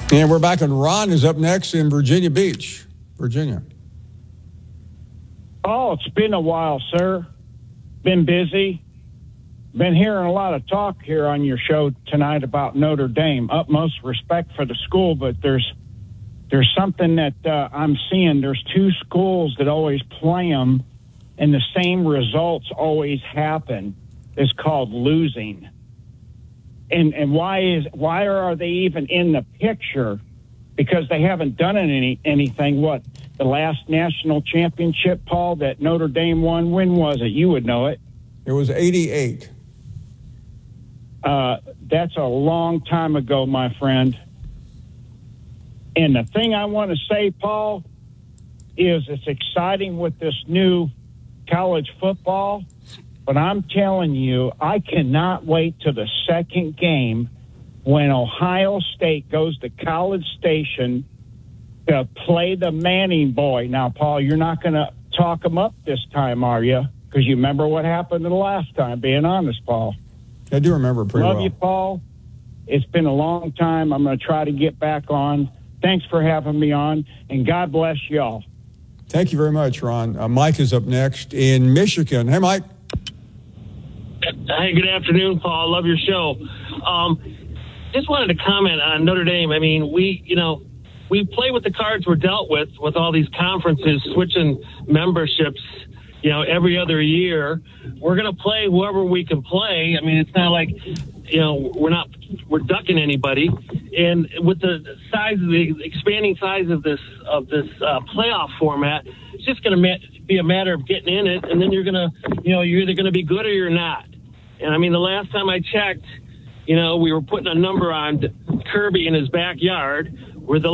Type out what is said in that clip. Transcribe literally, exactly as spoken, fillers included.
And we're back, and Ron is up next in Virginia Beach, Virginia. Oh, it's been a while, sir. Been busy. Been hearing a lot of talk here on your show tonight about Notre Dame. Utmost respect for the school, but there's there's something that uh, I'm seeing. There's two schools that always play them, and the same results always happen. It's called losing. And and why is why are they even in the picture? Because they haven't done any anything. What, the last national championship, Paul, that Notre Dame won? When was it? You would know it. It was eighty-eight. Uh, that's a long time ago, my friend. And the thing I want to say, Paul, is it's exciting with this new college football. But I'm telling you, I cannot wait to the second game when Ohio State goes to College Station to play the Manning boy. Now, Paul, you're not going to talk them up this time, are you? Because you remember what happened the last time, being honest, Paul. I do remember pretty Love well. you, Paul. It's been a long time. I'm going to try to get back on. Thanks for having me on, and God bless y'all. Thank you very much, Ron. Uh, Mike is up next in Michigan. Hey, Mike. Hey, good afternoon, Paul. Love your show. Um, just wanted to comment on Notre Dame. I mean, we, you know, we play with the cards we're dealt with, with all these conferences switching memberships, you know, every other year. We're going to play whoever we can play. I mean, it's not like, you know, we're not, we're ducking anybody. And with the size of the expanding size of this, of this uh, playoff format, it's just going to ma- be a matter of getting in it. And then you're going to, you know, you're either going to be good or you're not. And I mean, the last time I checked, you know, we were putting a number on Kirby in his backyard. We're the